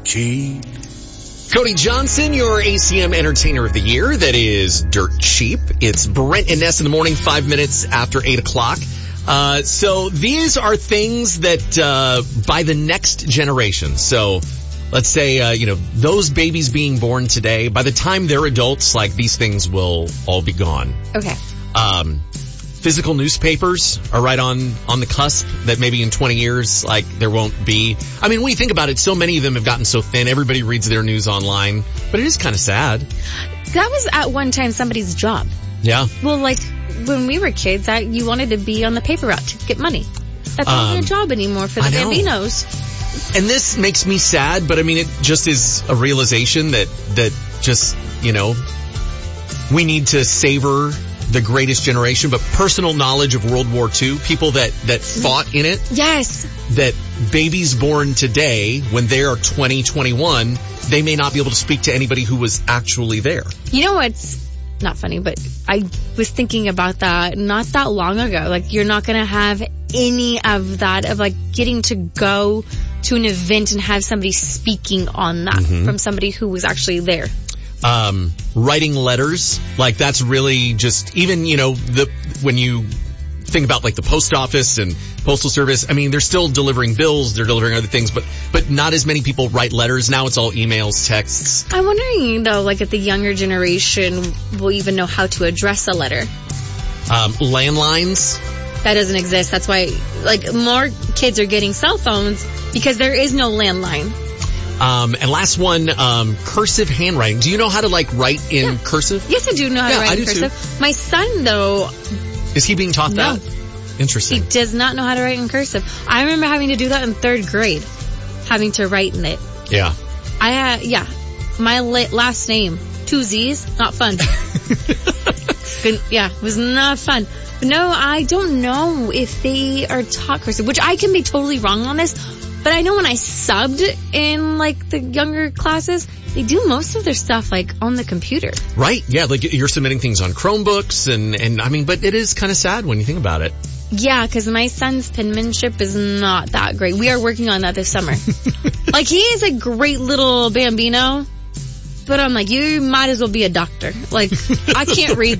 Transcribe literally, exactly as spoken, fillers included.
cheap. Cody Johnson, your A C M Entertainer of the Year. That is dirt cheap. It's Brent and Ness in the morning, five minutes after eight o'clock. Uh, so these are things that, uh, by the next generation. So let's say, uh, you know, those babies being born today, by the time they're adults, like these things will all be gone. Okay. Um, physical newspapers are right on, on the cusp that maybe in twenty years, like, there won't be. I mean, when you think about it, so many of them have gotten so thin. Everybody reads their news online, but it is kind of sad. That was at one time somebody's job. Yeah. Well, like, when we were kids, I, you wanted to be on the paper route to get money. That's not Um, a job anymore for the I know. Bambinos. And this makes me sad, but I mean, it just is a realization that, that just, you know, we need to savor the greatest generation, but personal knowledge of World War Two, people that, that fought in it, Yes. that babies born today, when they are twenty, twenty-one, they may not be able to speak to anybody who was actually there. You know what's not funny, but I was thinking about that not that long ago. Like, you're not going to have any of that, of like getting to go to an event and have somebody speaking on that Mm-hmm. from somebody who was actually there. Um, writing letters, like that's really just, even, you know, the, when you think about like the post office and postal service, I mean, they're still delivering bills, they're delivering other things, but, but not as many people write letters. Now it's all emails, texts. I'm wondering, though, like if the younger generation will even know how to address a letter. Um, landlines. That doesn't exist. That's why, like, more kids are getting cell phones because there is no landline. Um, and last one, um, cursive handwriting. Do you know how to like write in Yeah. cursive? Yes, I do know how Yeah, to I write in do too. cursive. My son, though, Is he being taught No. that? he Interesting. does not know how to write in cursive. I remember having to do that in third grade, having to write in it. Yeah. I had, yeah, my la- last name, two Z's, not fun. Good, yeah, it was not fun. But no, I don't know if they are taught cursive, which I can be totally wrong on this, but I know when I subbed in, like, the younger classes, they do most of their stuff, like, on the computer. Right. Yeah. Like you're submitting things on Chromebooks and, and I mean, but it is kind of sad when you think about it. Yeah, because my son's penmanship is not that great. We are working on that this summer. Like, he is a great little Bambino, but I'm like, you might as well be a doctor. Like, I can't read